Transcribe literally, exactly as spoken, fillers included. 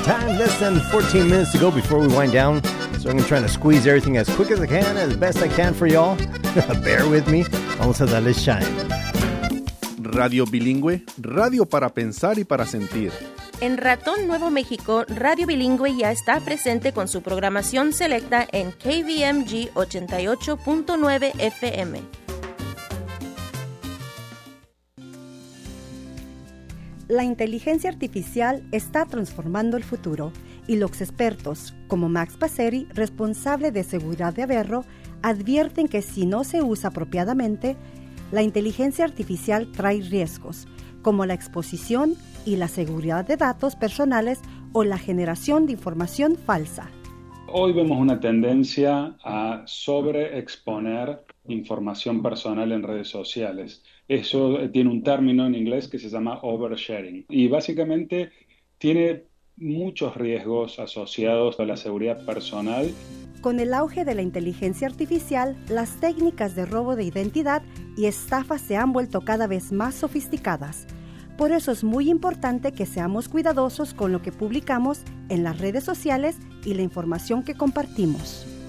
Standard Time. Less than fourteen minutes to go before we wind down. So I'm trying to squeeze everything as quick as I can, as best I can for y'all. Bear with me. Vamos a darle shine. Radio Bilingüe, radio para pensar y para sentir. En Ratón Nuevo México, Radio Bilingüe ya está presente con su programación selecta en K V M G ochenta y ocho punto nueve F M. La inteligencia artificial está transformando el futuro y los expertos, como Max Passeri, responsable de seguridad de Averro, advierten que si no se usa apropiadamente, la inteligencia artificial trae riesgos, como la exposición y la seguridad de datos personales o la generación de información falsa. Hoy vemos una tendencia a sobreexponer información personal en redes sociales. Eso tiene un término en inglés que se llama oversharing y básicamente tiene muchos riesgos asociados a la seguridad personal. Con el auge de la inteligencia artificial, las técnicas de robo de identidad y estafa se han vuelto cada vez más sofisticadas. Por eso es muy importante que seamos cuidadosos con lo que publicamos en las redes sociales y la información que compartimos.